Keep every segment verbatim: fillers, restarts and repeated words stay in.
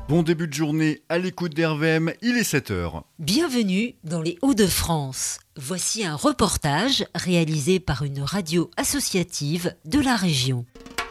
Bon début de journée à l'écoute d'R V M, il est sept heures. Bienvenue dans les Hauts-de-France. Voici un reportage réalisé par une radio associative de la région.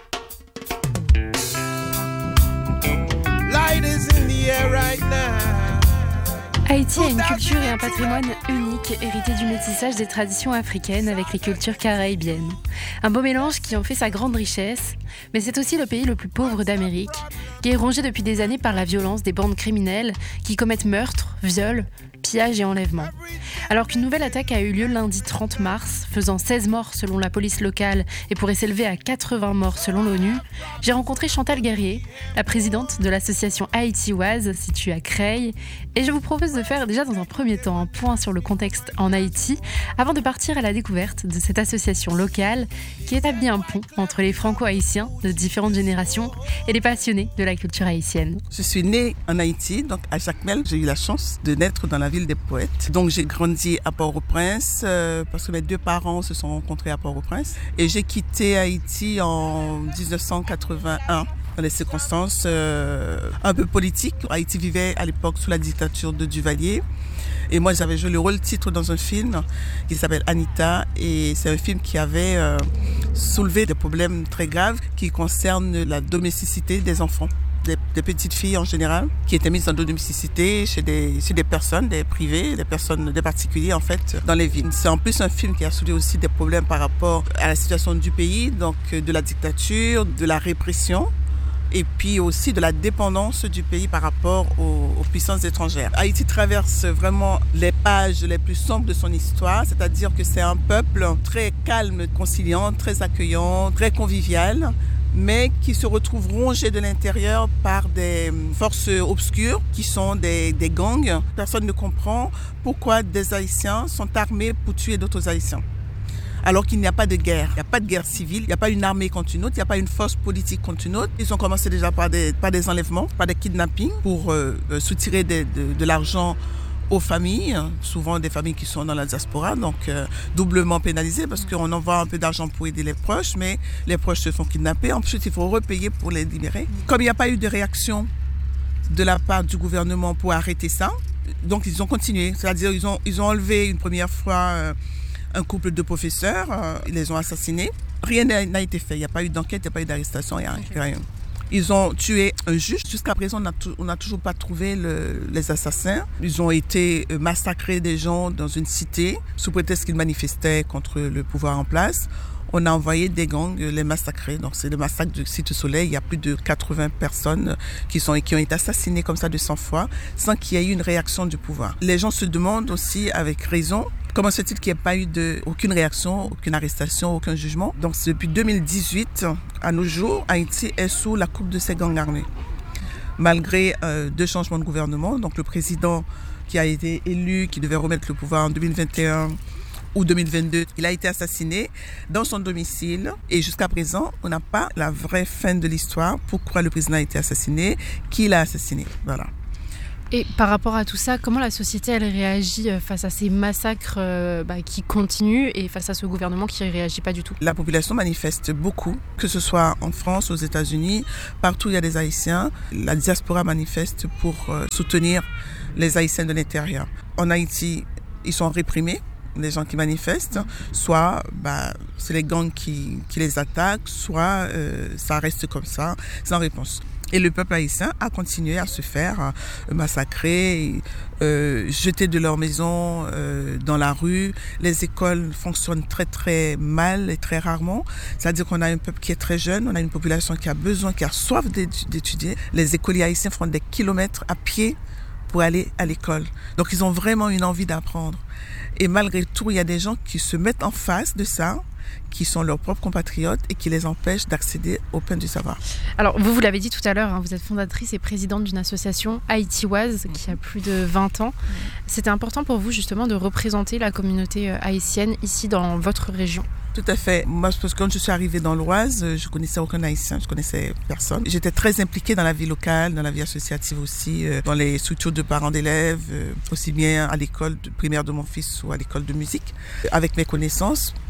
Haïti a une culture et un patrimoine unique, hérité du métissage des traditions africaines avec les cultures caribéennes. Un beau mélange qui en fait sa grande richesse, mais c'est aussi le pays le plus pauvre d'Amérique, qui est rongé depuis des années par la violence des bandes criminelles qui commettent meurtres, viols, pillages et enlèvements. Alors qu'une nouvelle attaque a eu lieu lundi trente mars, faisant seize morts selon la police locale et pourrait s'élever à quatre-vingts morts selon l'ONU, j'ai rencontré Chantal Guerrier, la présidente de l'association haïtioise située à Creil, et je vous propose de faire déjà dans un premier temps un point sur le contexte en Haïti avant de partir à la découverte de cette association locale qui établit un pont entre les franco-haïtiens de différentes générations et les passionnés de la culture haïtienne. Je suis née en Haïti, donc à Jacmel. J'ai eu la chance de naître dans la ville des poètes. Donc j'ai grandi à Port-au-Prince euh, parce que mes deux parents se sont rencontrés à Port-au-Prince. Et j'ai quitté Haïti en dix-neuf cent quatre-vingt-un. Dans les circonstances euh, un peu politiques. Haïti vivait à l'époque sous la dictature de Duvalier. Et moi, j'avais joué le rôle titre dans un film qui s'appelle Anita. Et c'est un film qui avait euh, soulevé des problèmes très graves qui concernent la domesticité des enfants. Des, des petites filles en général, qui étaient mises en domesticité chez des, chez des personnes, des privés, des personnes, des particuliers en fait, dans les villes. C'est en plus un film qui a soulevé aussi des problèmes par rapport à la situation du pays, donc de la dictature, de la répression, et puis aussi de la dépendance du pays par rapport aux, aux puissances étrangères. Haïti traverse vraiment les pages les plus sombres de son histoire, c'est-à-dire que c'est un peuple très calme, conciliant, très accueillant, très convivial, mais qui se retrouve rongé de l'intérieur par des forces obscures qui sont des, des gangs. Personne ne comprend pourquoi des Haïtiens sont armés pour tuer d'autres Haïtiens. Alors qu'il n'y a pas de guerre. Il n'y a pas de guerre civile, il n'y a pas une armée contre une autre, il n'y a pas une force politique contre une autre. Ils ont commencé déjà par des, par des enlèvements, par des kidnappings pour euh, soutirer de, de, de l'argent aux familles, souvent des familles qui sont dans la diaspora, donc euh, doublement pénalisées parce qu'on envoie un peu d'argent pour aider les proches, mais les proches se font kidnapper. Ensuite, il faut repayer pour les libérer. Comme il n'y a pas eu de réaction de la part du gouvernement pour arrêter ça, donc ils ont continué. C'est-à-dire ils ont, ils ont enlevé une première fois euh, un couple de professeurs, euh, ils les ont assassinés. Rien n'a été fait, il n'y a pas eu d'enquête, il n'y a pas eu d'arrestation, il n'y a okay. rien. Ils ont tué un juge. Jusqu'à présent, on n'a toujours pas trouvé le, les assassins. Ils ont été massacrés des gens dans une cité sous prétexte qu'ils manifestaient contre le pouvoir en place. On a envoyé des gangs les massacrer. Donc c'est le massacre du Site Soleil. Il y a plus de quatre-vingts personnes qui, sont, qui ont été assassinées comme ça de sang-froid sans qu'il y ait eu une réaction du pouvoir. Les gens se demandent aussi avec raison comment se fait-il qu'il n'y ait pas eu de, aucune réaction, aucune arrestation, aucun jugement. Donc depuis deux mille dix-huit, à nos jours, Haïti est sous la coupe de ces gangs armés. Malgré euh, deux changements de gouvernement, donc le président qui a été élu, qui devait remettre le pouvoir en deux mille vingt et un ou deux mille vingt-deux, il a été assassiné dans son domicile. Et jusqu'à présent, on n'a pas la vraie fin de l'histoire. Pourquoi le président a été assassiné, qui l'a assassiné. Voilà. Et par rapport à tout ça, comment la société elle réagit face à ces massacres euh, bah, qui continuent et face à ce gouvernement qui ne réagit pas du tout? La population manifeste beaucoup, que ce soit en France, aux États-Unis, partout il y a des Haïtiens. La diaspora manifeste pour euh, soutenir les Haïtiens de l'intérieur. En Haïti, ils sont réprimés, les gens qui manifestent, soit bah, c'est les gangs qui, qui les attaquent, soit euh, ça reste comme ça, sans réponse. Et le peuple haïtien a continué à se faire euh, massacrer, euh, jeter de leur maison euh, dans la rue. Les écoles fonctionnent très très mal et très rarement. C'est-à-dire qu'on a un peuple qui est très jeune, on a une population qui a besoin, qui a soif d'étudier. Les écoliers haïtiens font des kilomètres à pied pour aller à l'école. Donc ils ont vraiment une envie d'apprendre. Et malgré tout, il y a des gens qui se mettent en face de ça, qui sont leurs propres compatriotes et qui les empêchent d'accéder au pain du savoir. Alors, vous, vous l'avez dit tout à l'heure, hein, vous êtes fondatrice et présidente d'une association haïtioise qui a plus de vingt ans. C'était important pour vous, justement, de représenter la communauté haïtienne ici dans votre région? Tout à fait. Moi, parce que quand je suis arrivée dans l'Oise, je connaissais aucun Haïtien, je connaissais personne. J'étais très impliquée dans la vie locale, dans la vie associative aussi, dans les structures de parents d'élèves, aussi bien à l'école primaire de mon fils ou à l'école de musique. Avec mes connaissances,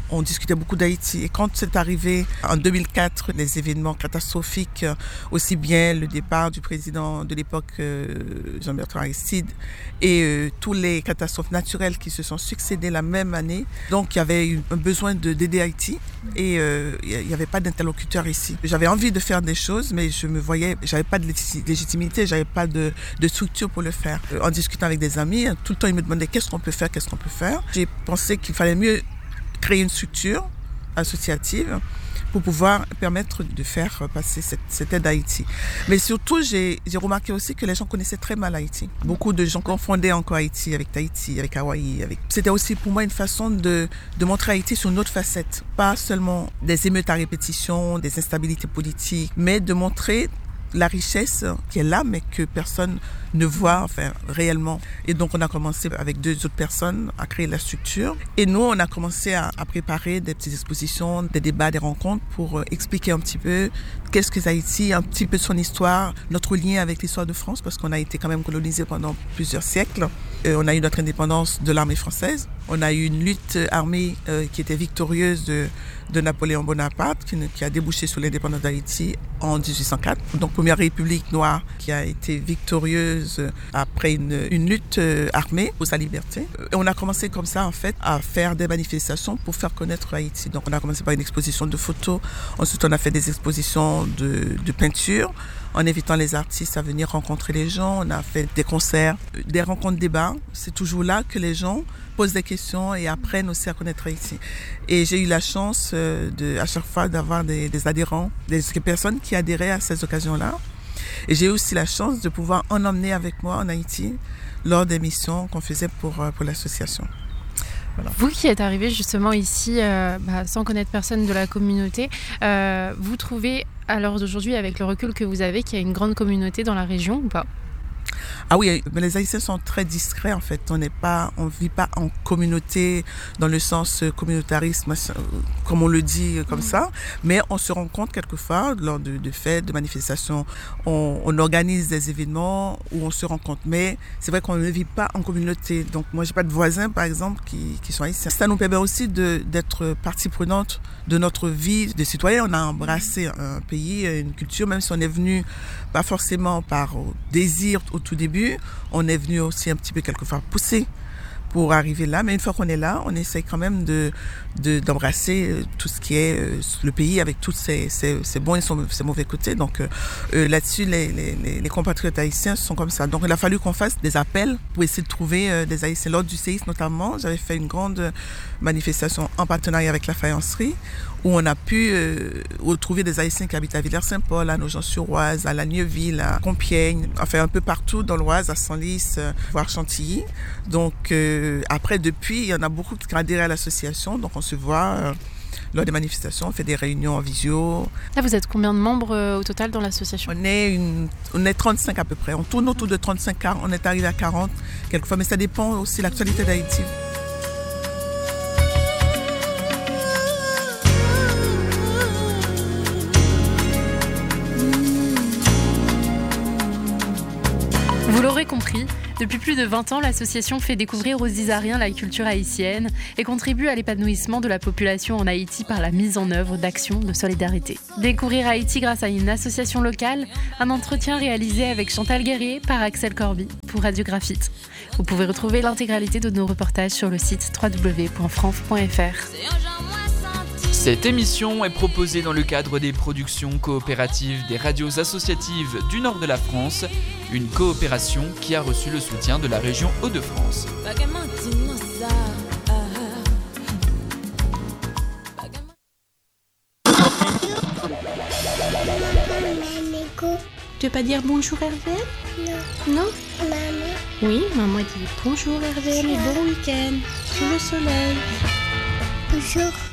on discutait beaucoup d'Haïti. Et quand c'est arrivé en deux mille quatre, les événements catastrophiques, aussi bien le départ du président de l'époque, euh, Jean-Bertrand Aristide, et euh, tous les catastrophes naturelles qui se sont succédées la même année. Donc il y avait eu un besoin de, d'aider Haïti et euh, il n'y avait pas d'interlocuteur ici. J'avais envie de faire des choses, mais je me voyais, j'avais pas de légitimité, j'avais pas de, de structure pour le faire. En discutant avec des amis, tout le temps ils me demandaient qu'est-ce qu'on peut faire, qu'est-ce qu'on peut faire. J'ai pensé qu'il fallait mieux créer une structure associative pour pouvoir permettre de faire passer cette, cette aide à Haïti. Mais surtout, j'ai, j'ai remarqué aussi que les gens connaissaient très mal Haïti. Beaucoup de gens confondaient encore Haïti avec Tahiti, avec Hawaï. Avec... C'était aussi pour moi une façon de, de montrer Haïti sur une autre facette. Pas seulement des émeutes à répétition, des instabilités politiques, mais de montrer la richesse qui est là, mais que personne ne voit enfin, réellement. Et donc, on a commencé avec deux autres personnes à créer la structure. Et nous, on a commencé à, à préparer des petites expositions, des débats, des rencontres pour expliquer un petit peu qu'est-ce que Haïti, un petit peu de son histoire, notre lien avec l'histoire de France, parce qu'on a été quand même colonisé pendant plusieurs siècles. Euh, on a eu notre indépendance de l'armée française. On a eu une lutte armée euh, qui était victorieuse de, de Napoléon Bonaparte, qui, qui a débouché sur l'indépendance d'Haïti en dix-huit cent quatre. Donc, première république noire qui a été victorieuse après une, une lutte armée pour sa liberté. Et on a commencé comme ça, en fait, à faire des manifestations pour faire connaître Haïti. Donc, on a commencé par une exposition de photos. Ensuite, on a fait des expositions de, de peinture en invitant les artistes à venir rencontrer les gens. On a fait des concerts, des rencontres débats. C'est toujours là que les gens posent des questions et apprennent aussi à connaître Haïti. Et j'ai eu la chance de, à chaque fois d'avoir des, des adhérents, des personnes qui adhéraient à ces occasions-là. Et j'ai eu aussi la chance de pouvoir en emmener avec moi en Haïti lors des missions qu'on faisait pour, pour l'association. Voilà. Vous qui êtes arrivé justement ici euh, bah, sans connaître personne de la communauté, euh, vous trouvez à l'heure d'aujourd'hui, avec le recul que vous avez, qu'il y a une grande communauté dans la région ou pas ? Ah oui, mais les Haïtiens sont très discrets en fait. On n'est pas, on vit pas en communauté dans le sens communautarisme comme on le dit comme ça, mais on se rencontre quelquefois lors de, de fêtes, de manifestations. On, on organise des événements où on se rencontre, mais c'est vrai qu'on ne vit pas en communauté. Donc moi, j'ai pas de voisins par exemple qui, qui sont haïtiens. Ça nous permet aussi de, d'être partie prenante de notre vie de citoyen. On a embrassé un pays, une culture, même si on est venu pas forcément par désir au tout début, on est venu aussi un petit peu quelquefois pousser pour arriver là, mais une fois qu'on est là, on essaie quand même de, de d'embrasser tout ce qui est euh, le pays avec tous ses, ses, ses bons et ses mauvais côtés. Donc euh, là-dessus, les, les, les compatriotes haïtiens sont comme ça. Donc il a fallu qu'on fasse des appels pour essayer de trouver euh, des Haïtiens. Lors du séisme notamment, j'avais fait une grande manifestation en partenariat avec la faïencerie où on a pu euh, retrouver des Haïtiens qui habitent à Villers-Saint-Paul, à Nogent-sur-Oise, à Lagneuville, à Compiègne, enfin un peu partout dans l'Oise, à Senlis, euh, voire Chantilly. Donc euh, après, depuis, il y en a beaucoup qui ont adhéré à l'association, donc on se voit euh, lors des manifestations, on fait des réunions en visio. Là, vous êtes combien de membres euh, au total dans l'association ? On est, une, on est trente-cinq à peu près, on tourne autour de trente-cinq, quarante, on est arrivé à quarante quelquefois, mais ça dépend aussi de l'actualité d'Haïti. Vous l'aurez compris, depuis plus de vingt ans, l'association fait découvrir aux Isariens la culture haïtienne et contribue à l'épanouissement de la population en Haïti par la mise en œuvre d'actions de solidarité. Découvrir Haïti grâce à une association locale, un entretien réalisé avec Chantal Guerrier par Axel Corby pour Radio Graphite. Vous pouvez retrouver l'intégralité de nos reportages sur le site w w w point franf point f r. Cette émission est proposée dans le cadre des productions coopératives des radios associatives du nord de la France, une coopération qui a reçu le soutien de la région Hauts-de-France. Tu veux pas dire bonjour R V M ? Non. Non ? Maman. Oui, maman dit bonjour R V M et bon week-end sous le soleil. Bonjour.